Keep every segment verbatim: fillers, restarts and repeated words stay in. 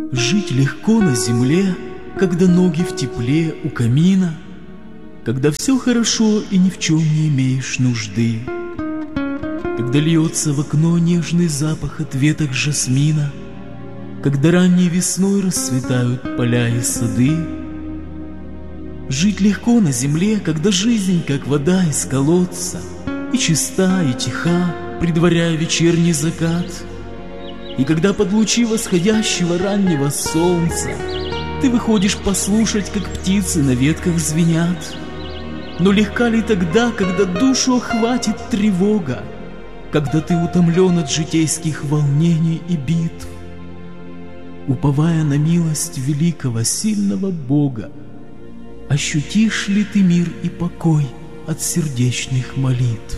Жить легко на земле, когда ноги в тепле у камина, когда все хорошо и ни в чем не имеешь нужды, когда льется в окно нежный запах от веток жасмина, когда ранней весной расцветают поля и сады. Жить легко на земле, когда жизнь, как вода из колодца, и чиста, и тиха, предваряя вечерний закат. И когда под лучи восходящего раннего солнца ты выходишь послушать, как птицы на ветках звенят. Но легка ли тогда, когда душу охватит тревога, когда ты утомлен от житейских волнений и битв? Уповая на милость великого, сильного Бога, ощутишь ли ты мир и покой от сердечных молитв?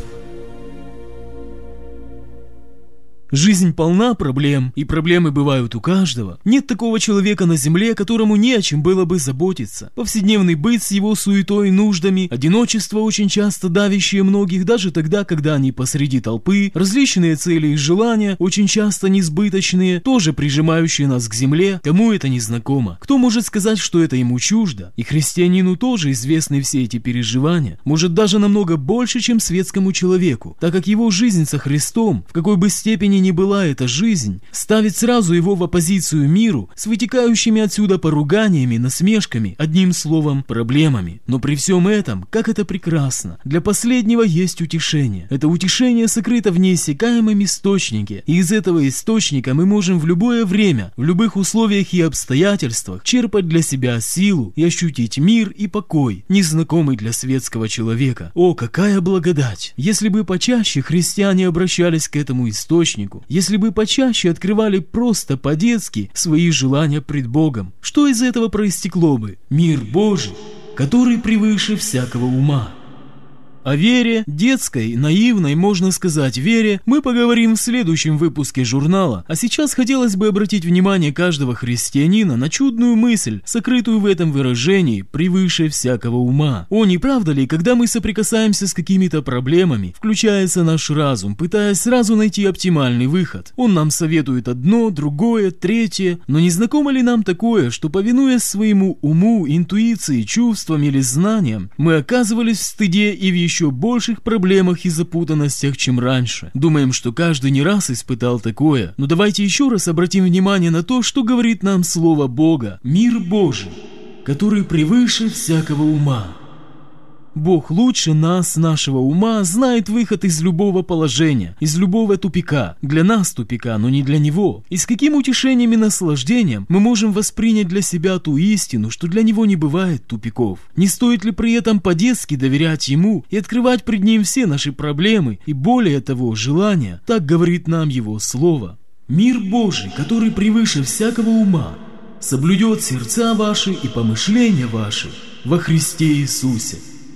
Жизнь полна проблем, и проблемы бывают у каждого. Нет такого человека на земле, которому не о чем было бы заботиться. Повседневный быт с его суетой и нуждами, одиночество, очень часто давящее многих даже тогда, когда они посреди толпы, различные цели и желания, очень часто несбыточные, тоже прижимающие нас к земле. Кому это не знакомо? Кто может сказать, что это ему чуждо? И христианину тоже известны все эти переживания, может даже намного больше, чем светскому человеку, так как его жизнь со Христом, в какой бы степени не была эта жизнь, ставит сразу его в оппозицию миру с вытекающими отсюда поруганиями, насмешками, одним словом, проблемами. Но при всем этом, как это прекрасно, для последнего есть утешение. Это утешение сокрыто в неиссякаемом источнике, и из этого источника мы можем в любое время, в любых условиях и обстоятельствах черпать для себя силу и ощутить мир и покой, незнакомый для светского человека. О, какая благодать! Если бы почаще христиане обращались к этому источнику, если бы почаще открывали просто по-детски свои желания пред Богом, что из этого проистекло бы? Мир Божий, который превыше всякого ума. О вере, детской, наивной, можно сказать, вере, мы поговорим в следующем выпуске журнала, а сейчас хотелось бы обратить внимание каждого христианина на чудную мысль, сокрытую в этом выражении «превыше всякого ума». О, не правда ли, когда мы соприкасаемся с какими-то проблемами, включается наш разум, пытаясь сразу найти оптимальный выход? Он нам советует одно, другое, третье, но не знакомо ли нам такое, что, повинуясь своему уму, интуиции, чувствам или знаниям, мы оказывались в стыде и в еще еще больших проблемах и запутанностях, чем раньше. Думаем, что каждый не раз испытал такое. Но давайте еще раз обратим внимание на то, что говорит нам Слово Бога. Мир Божий, который превыше всякого ума. Бог лучше нас, нашего ума, знает выход из любого положения, из любого тупика. Для нас тупика, но не для Него. И с каким утешением и наслаждением мы можем воспринять для себя ту истину, что для Него не бывает тупиков? Не стоит ли при этом по-детски доверять Ему и открывать пред Ним все наши проблемы и, более того, желания? Так говорит нам Его Слово. Мир Божий, который превыше всякого ума, соблюдет сердца ваши и помышления ваши во Христе Иисусе.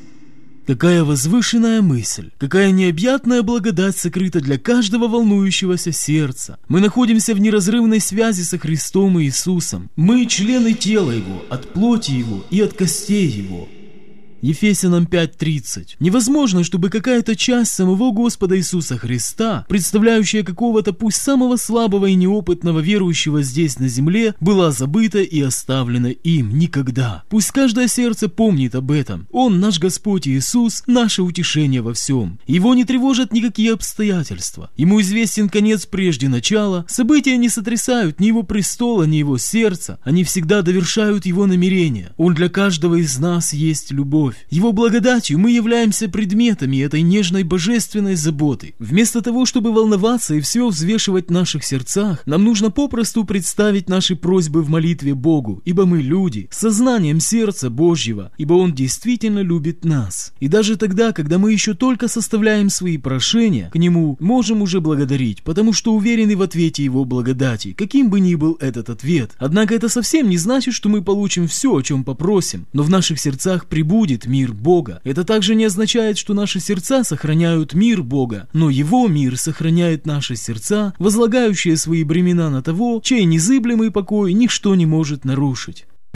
Какая возвышенная мысль, какая необъятная благодать сокрыта для каждого волнующегося сердца. Мы находимся в неразрывной связи со Христом и Иисусом. Мы члены тела Его, от плоти Его и от костей Его. Ефесянам пять тридцать. Невозможно, чтобы какая-то часть самого Господа Иисуса Христа, представляющая какого-то пусть самого слабого и неопытного верующего здесь на земле, была забыта и оставлена им никогда. Пусть каждое сердце помнит об этом. Он, наш Господь Иисус, наше утешение во всем. Его не тревожат никакие обстоятельства. Ему известен конец прежде начала. События не сотрясают ни Его престола, ни Его сердца. Они всегда довершают Его намерения. Он для каждого из нас есть любовь. Его благодатью мы являемся предметами этой нежной божественной заботы. Вместо того, чтобы волноваться и все взвешивать в наших сердцах, нам нужно попросту представить наши просьбы в молитве Богу, ибо мы люди, с сознанием сердца Божьего, ибо Он действительно любит нас. И даже тогда, когда мы еще только составляем свои прошения, к Нему можем уже благодарить, потому что уверены в ответе Его благодати, каким бы ни был этот ответ. Однако это совсем не значит, что мы получим все, о чем попросим, но в наших сердцах пребудет мир Бога. Это также не означает, что наши сердца сохраняют мир Бога, но Его мир сохраняет наши сердца, возлагающие свои бремена на того, чей незыблемый покой ничто не может нарушить.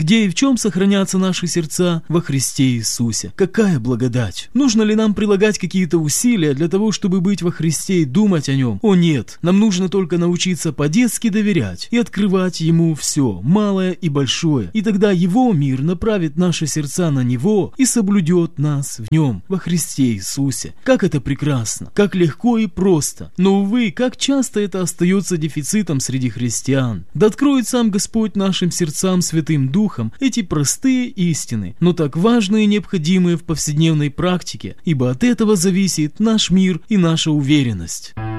Где и в чем сохранятся наши сердца? Во Христе Иисусе. Какая благодать! Нужно ли нам прилагать какие-то усилия для того, чтобы быть во Христе и думать о Нем? О нет! Нам нужно только научиться по-детски доверять и открывать Ему все, малое и большое. И тогда Его мир направит наши сердца на Него и соблюдет нас в Нем, во Христе Иисусе. Как это прекрасно! Как легко и просто! Но, увы, как часто это остается дефицитом среди христиан. Да откроет сам Господь нашим сердцам Святым Духом эти простые истины, но так важные и необходимые в повседневной практике, ибо от этого зависит наш мир и наша уверенность.